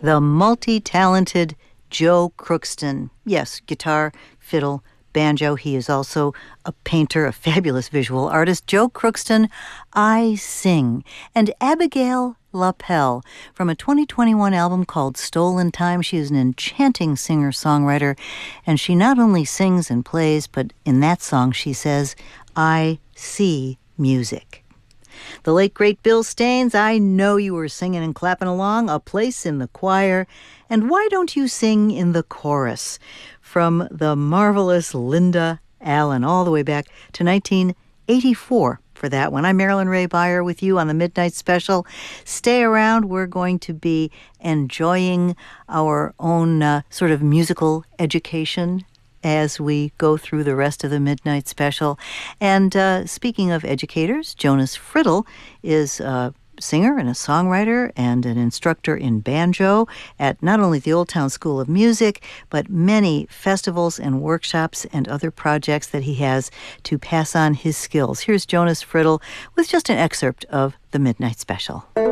the multi-talented Joe Crookston. Yes, guitar, fiddle, banjo. He is also a painter, a fabulous visual artist. Joe Crookston, I Sing. And Abigail LaPelle from a 2021 album called Stolen Time. She is an enchanting singer-songwriter, and she not only sings and plays, but in that song she says, I see music. The late, great Bill Staines, I know you were singing and clapping along, A Place in the Choir, and why don't you sing in the chorus? From the marvelous Linda Allen, all the way back to 1984 for that one. I'm Marilyn Ray Beyer with you on the Midnight Special. Stay around. We're going to be enjoying our own sort of musical education as we go through the rest of the Midnight Special. And speaking of educators, Jonas Friddle is a singer and a songwriter and an instructor in banjo at not only the Old Town School of Music, but many festivals and workshops and other projects that he has to pass on his skills. Here's Jonas Friddle with just an excerpt of the Midnight Special.